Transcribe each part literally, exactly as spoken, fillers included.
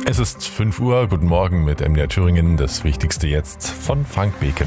Es ist fünf Uhr, guten Morgen mit M D R Thüringen, das Wichtigste jetzt von Frank Beken.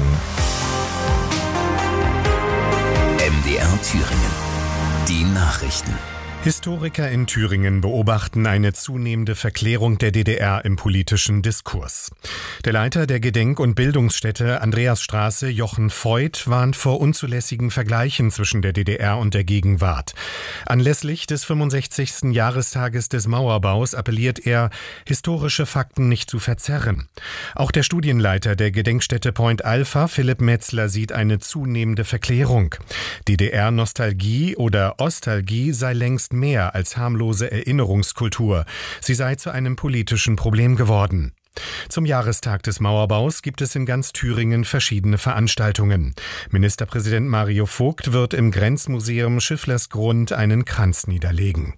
M D R Thüringen, die Nachrichten. Historiker in Thüringen beobachten eine zunehmende Verklärung der D D R im politischen Diskurs. Der Leiter der Gedenk- und Bildungsstätte Andreasstraße, Jochen Voigt, warnt vor unzulässigen Vergleichen zwischen der D D R und der Gegenwart. Anlässlich des fünfundsechzigsten Jahrestages des Mauerbaus appelliert er, historische Fakten nicht zu verzerren. Auch der Studienleiter der Gedenkstätte Point Alpha, Philipp Metzler, sieht eine zunehmende Verklärung. D D R-Nostalgie oder Ostalgie sei längst mehr als harmlose Erinnerungskultur. Sie sei zu einem politischen Problem geworden. Zum Jahrestag des Mauerbaus gibt es in ganz Thüringen verschiedene Veranstaltungen. Ministerpräsident Mario Vogt wird im Grenzmuseum Schifflersgrund einen Kranz niederlegen.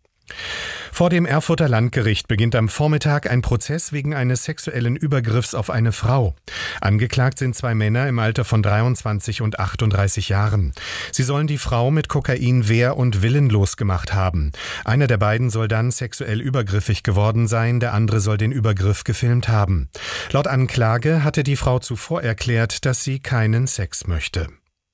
Vor dem Erfurter Landgericht beginnt am Vormittag ein Prozess wegen eines sexuellen Übergriffs auf eine Frau. Angeklagt sind zwei Männer im Alter von dreiundzwanzig und achtunddreißig Jahren. Sie sollen die Frau mit Kokain wehr- und willenlos gemacht haben. Einer der beiden soll dann sexuell übergriffig geworden sein, der andere soll den Übergriff gefilmt haben. Laut Anklage hatte die Frau zuvor erklärt, dass sie keinen Sex möchte.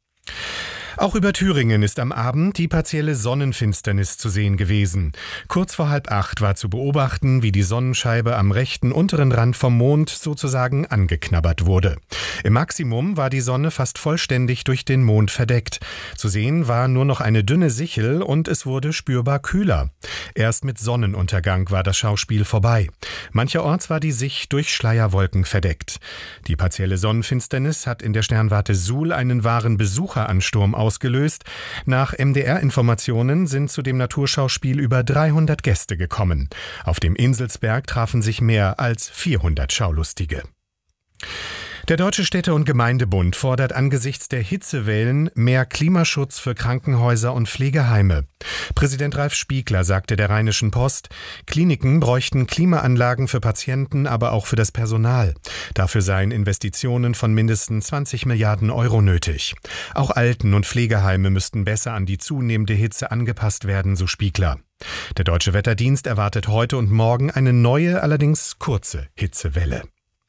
Auch über Thüringen ist am Abend die partielle Sonnenfinsternis zu sehen gewesen. Kurz vor halb acht war zu beobachten, wie die Sonnenscheibe am rechten unteren Rand vom Mond sozusagen angeknabbert wurde. Im Maximum war die Sonne fast vollständig durch den Mond verdeckt. Zu sehen war nur noch eine dünne Sichel und es wurde spürbar kühler. Erst mit Sonnenuntergang war das Schauspiel vorbei. Mancherorts war die Sicht durch Schleierwolken verdeckt. Die partielle Sonnenfinsternis hat in der Sternwarte Suhl einen wahren Besucheransturm ausgelöst. Nach M D R-Informationen sind zu dem Naturschauspiel über dreihundert Gäste gekommen. Auf dem Inselsberg trafen sich mehr als vierhundert Schaulustige. Der Deutsche Städte- und Gemeindebund fordert angesichts der Hitzewellen mehr Klimaschutz für Krankenhäuser und Pflegeheime. Präsident Ralf Spiegler sagte der Rheinischen Post, Kliniken bräuchten Klimaanlagen für Patienten, aber auch für das Personal. Dafür seien Investitionen von mindestens zwanzig Milliarden Euro nötig. Auch Alten- und Pflegeheime müssten besser an die zunehmende Hitze angepasst werden, so Spiegler. Der Deutsche Wetterdienst erwartet heute und morgen eine neue, allerdings kurze Hitzewelle.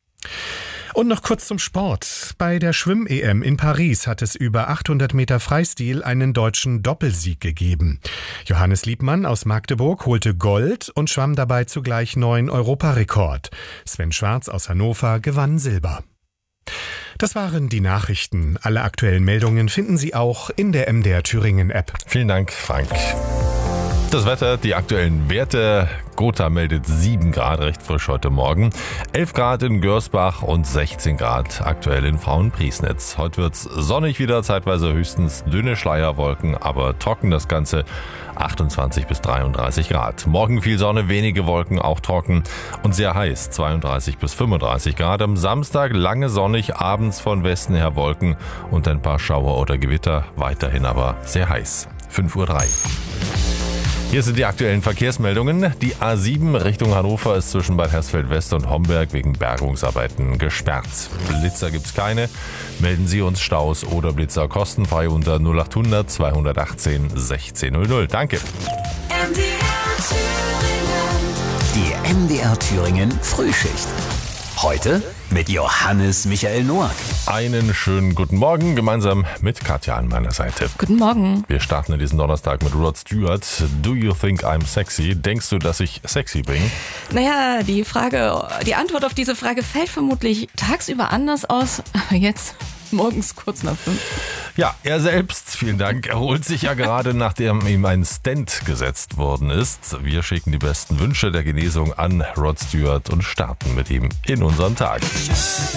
Und noch kurz zum Sport. Bei der Schwimm-E M in Paris hat es über achthundert Meter Freistil einen deutschen Doppelsieg gegeben. Johannes Liebmann aus Magdeburg holte Gold und schwamm dabei zugleich neuen Europarekord. Sven Schwarz aus Hannover gewann Silber. Das waren die Nachrichten. Alle aktuellen Meldungen finden Sie auch in der M D R Thüringen App. Vielen Dank, Frank. Das Wetter, die aktuellen Werte. Gotha meldet sieben Grad, recht frisch heute Morgen. elf Grad in Görsbach und sechzehn Grad aktuell in Frauenpriesnitz. Heute wird's sonnig wieder, zeitweise höchstens dünne Schleierwolken, aber trocken das Ganze. achtundzwanzig bis dreiunddreißig Grad. Morgen viel Sonne, wenige Wolken, auch trocken und sehr heiß, zweiunddreißig bis fünfunddreißig Grad. Am Samstag lange sonnig, abends von Westen her Wolken und ein paar Schauer oder Gewitter, weiterhin aber sehr heiß. fünf Uhr drei. Hier sind die aktuellen Verkehrsmeldungen. Die A sieben Richtung Hannover ist zwischen Bad Hersfeld West und Homberg wegen Bergungsarbeiten gesperrt. Blitzer gibt's keine. Melden Sie uns Staus oder Blitzer kostenfrei unter null achthundert zweihundertachtzehn sechzehnhundert. Danke. Die M D R Thüringen Frühschicht. Heute mit Johannes Michael Noack. Einen schönen guten Morgen, gemeinsam mit Katja an meiner Seite. Guten Morgen. Wir starten in diesen Donnerstag mit Rod Stewart. Do you think I'm sexy? Denkst du, dass ich sexy bin? Naja, die Frage, die Antwort auf diese Frage fällt vermutlich tagsüber anders aus, aber jetzt morgens kurz nach fünf. Ja, er selbst, vielen Dank, erholt sich ja gerade, nachdem ihm ein Stent gesetzt worden ist. Wir schicken die besten Wünsche der Genesung an Rod Stewart und starten mit ihm in unseren Tag.